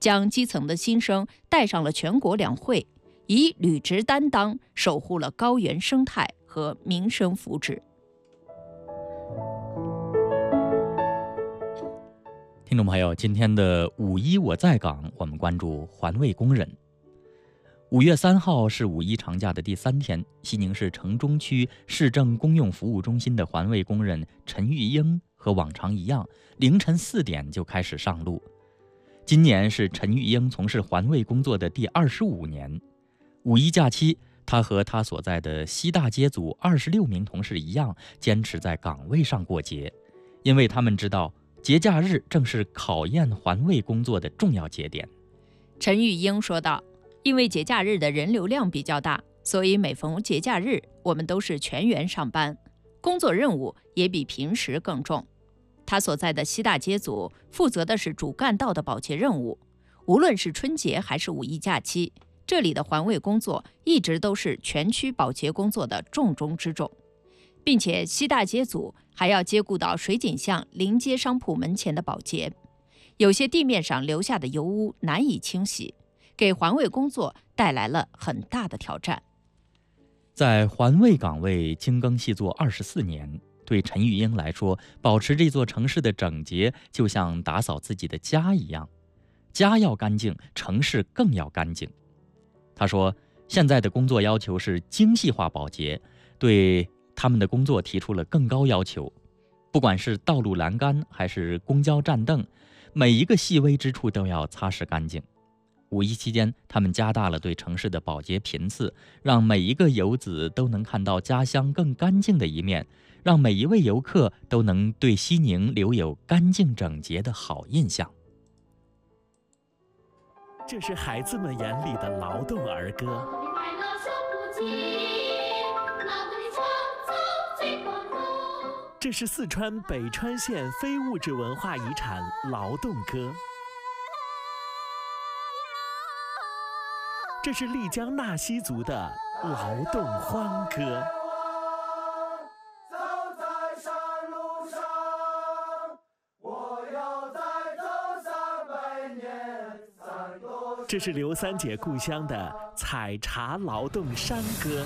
将基层的心声带上了全国两会，以履职担当守护了高原生态和民生福祉。 听众朋友，今天的5·1我在岗，我们关注环卫工人。5月3号是5·1长假的第3天，西宁市城中区市政公用服务中心的环卫工人陈玉英和往常一样，凌晨4点就开始上路。今年是陈玉英从事环卫工作的第25年。5·1假期，他和他所在的西大街组26名同事一样，坚持在岗位上过节，因为他们知道节假日正是考验环卫工作的重要节点。 陈玉英说道，因为节假日的人流量比较大，所以每逢节假日，我们都是全员上班，工作任务也比平时更重。他所在的西大街组负责的是主干道的保洁任务，无论是春节还是5·1假期，这里的环卫工作一直都是全区保洁工作的重中之重，并且西大街组还要接顾到水井巷临街商铺门前的保洁，有些地面上留下的油污难以清洗，给环卫工作带来了很大的挑战。 在环卫岗位精耕细作24年，对陈玉英来说，保持这座城市的整洁就像打扫自己的家一样，家要干净，城市更要干净。他说，现在的工作要求是精细化保洁，对他们的工作提出了更高要求。不管是道路栏杆还是公交站凳，每一个细微之处都要擦拭干净。5·1期间，他们加大了对城市的保洁频次，让每一个游子都能看到家乡更干净的一面，让每一位游客都能对西宁留有干净整洁的好印象。 这是孩子们眼里的劳动儿歌，这是四川北川县非物质文化遗产劳动歌，这是丽江纳西族的劳动欢歌。这是刘三姐故乡的采茶劳动山歌。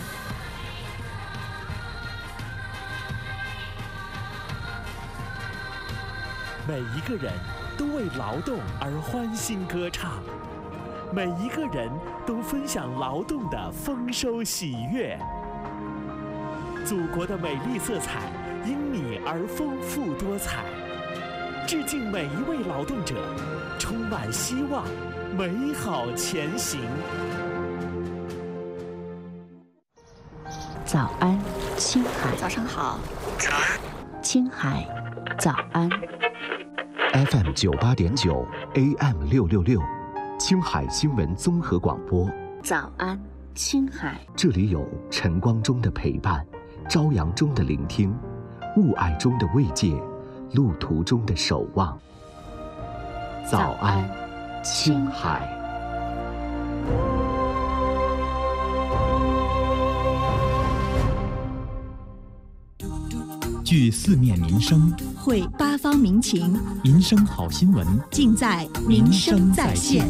每一个人都为劳动而欢欣歌唱，每一个人都分享劳动的丰收喜悦。祖国的美丽色彩因你而丰富多彩，致敬每一位劳动者，充满希望，美好前行。 早安，青海。 早上好。 青海，早安。 FM 98.9 AM 666，青海新闻综合广播。 早安，青海。 这里有晨光中的陪伴，朝阳中的聆听，雾霭中的慰藉，路途中的守望。早安，青海。 据四面民生， 会八方民情， 民生好新闻尽在民生在线。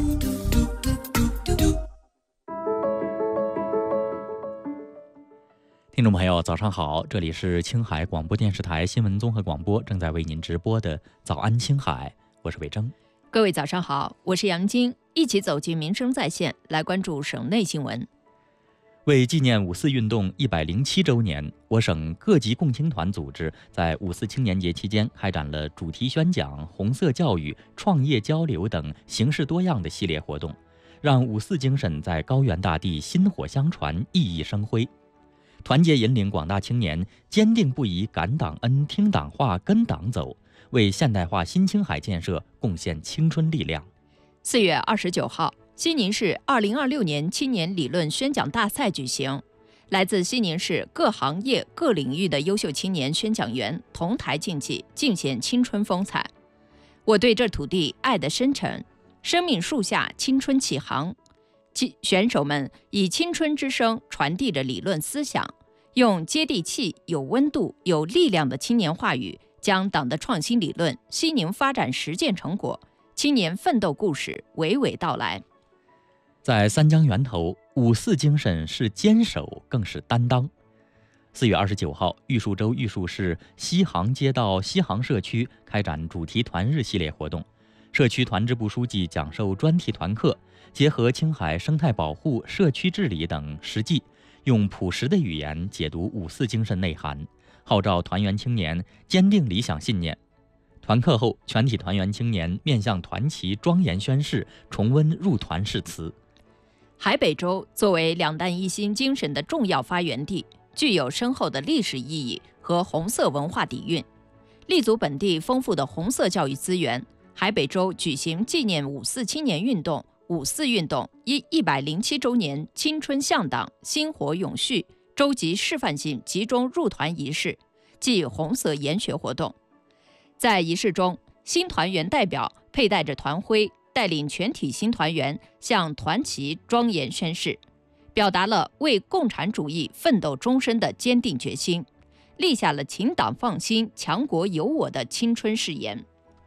听众朋友，早上好，这里是青海广播电视台新闻综合广播，正在为您直播的早安青海，我是伟征。 各位早上好，我是杨晶，一起走进民生在线，来关注省内新闻。 为纪念5·4运动107周年，我省各级共青团组织在5·4青年节期间开展了主题宣讲、红色教育、创业交流等形式多样的系列活动，让5·4精神在高原大地薪火相传、熠熠生辉。团结引领广大青年坚定不移感党恩、听党话、跟党走，为现代化新青海建设贡献青春力量。 4月29号，西宁市2026年青年理论宣讲大赛举行，来自西宁市各行业各领域的优秀青年宣讲员同台竞技，尽显青春风采。我对这土地爱得深沉，生命树下青春启航。选手们以青春之声传递着理论思想，用接地气、有温度、有力量的青年话语，将党的创新理论、西宁发展实践成果青年奋斗故事娓娓道来。 在三江源头，54精神是坚守，更是担当。4月29号，玉树州玉树市西杭街道西杭社区开展主题团日系列活动，社区团支部书记讲授专题团课，结合青海生态保护、社区治理等实际，用朴实的语言解读54精神内涵，号召团员青年坚定理想信念。团课后，全体团员青年面向团旗庄严宣誓，重温入团誓词。 海北州作为两弹一星精神的重要发源地，具有深厚的历史意义和红色文化底蕴，立足本地丰富的红色教育资源。海北州举行纪念54青年运动、54运动107周年青春向党、薪火永续州级示范性集中入团仪式暨红色研学活动。在仪式中，新团员代表佩戴着团徽，带领全体新团员向团旗庄严宣誓，表达了为共产主义奋斗终身的坚定决心，立下了请党放心、强国有我的青春誓言。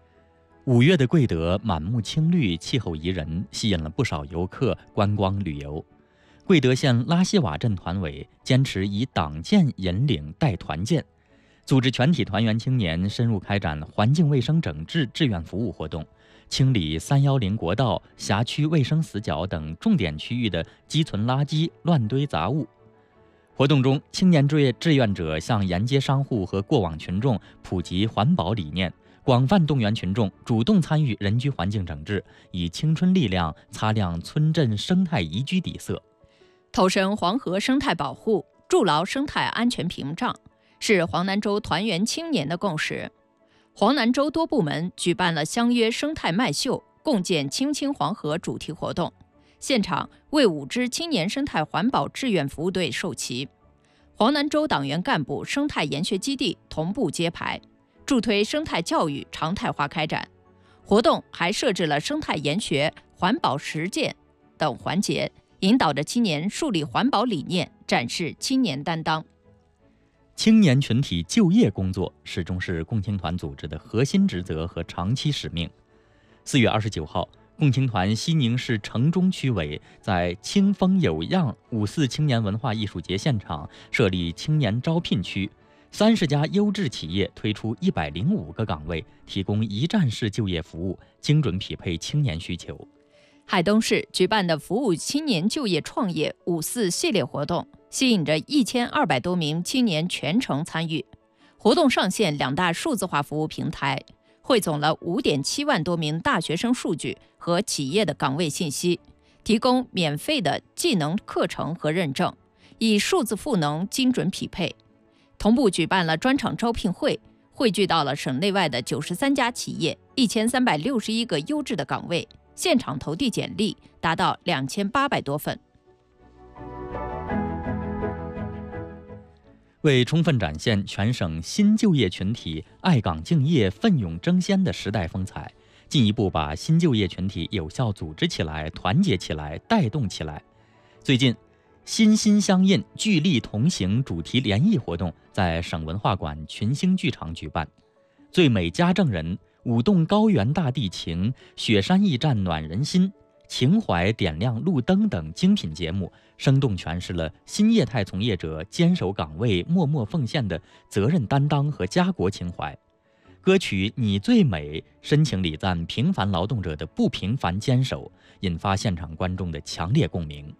5月的贵德满目青绿，气候宜人，吸引了不少游客观光旅游。贵德县拉稀瓦镇团委坚持以党建引领带团建，组织全体团员青年深入开展环境卫生整治志愿服务活动，清理310国道、辖区卫生死角等重点区域的积存垃圾、乱堆杂物。活动中，青年志愿者向沿街商户和过往群众普及环保理念，广泛动员群众主动参与人居环境整治，以青春力量擦亮村镇生态宜居底色。 投身黄河生态保护，筑牢生态安全屏障，是黄南州团员青年的共识。黄南州多部门举办了相约生态麦秀、共建青青黄河主题活动，现场为5支青年生态环保志愿服务队授旗。黄南州党员干部生态研学基地同步揭牌，助推生态教育常态化开展。活动还设置了生态研学、环保实践等环节，引导着青年树立环保理念，展示青年担当。 青年群体就业工作始终是共青团组织的核心职责和长期使命。4月29号，共青团西宁市城中区委在青风有样54青年文化艺术节现场设立青年招聘区，30家优质企业推出105个岗位，提供一站式就业服务，精准匹配青年需求。 海东市举办的服务青年就业创业54系列活动，吸引着1200多名青年全程参与。活动上线2大数字化服务平台，汇总了5.7万多名大学生数据和企业的岗位信息，提供免费的技能课程和认证，以数字赋能精准匹配。同步举办了专场招聘会，汇聚到了省内外的93家企业，1361个优质的岗位，现场投递简历达到2800多份。 为充分展现全省新就业群体爱岗敬业、奋勇争先的时代风采，进一步把新就业群体有效组织起来、团结起来、带动起来。最近，心心相印、聚力同行主题联谊活动在省文化馆群星剧场举办，最美家政人、舞动高原大地情、雪山驿站暖人心、情怀点亮路灯等精品节目，生动诠释了新业态从业者坚守岗位、默默奉献的责任担当和家国情怀。歌曲《你最美》深情礼赞平凡劳动者的不平凡坚守，引发现场观众的强烈共鸣。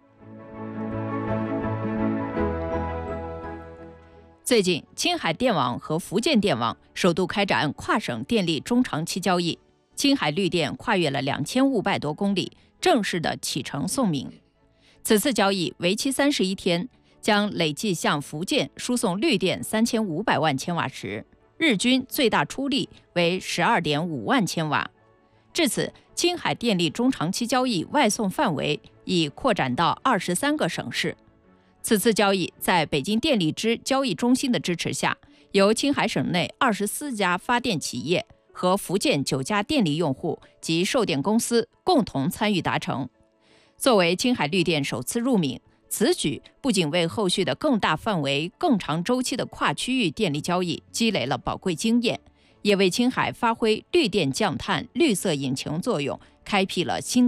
最近，青海电网和福建电网首度开展跨省电力中长期交易，青海绿电跨越了2500多公里，正式的启程送命。此次交易为期31天，将累计向福建输送绿电3500万千瓦时，日均最大出力为12.5万千瓦。至此，青海电力中长期交易外送范围已扩展到23个省市。此次交易在北京电力支交易中心的支持下，由青海省内24家发电企业和福建9家电力用户及售电公司共同参与达成。作为青海绿电首次入闽，此举不仅为后续的更大范围、更长周期的跨区域电力交易积累了宝贵经验， 也为青海发挥绿电降碳、绿色引擎作用开辟了新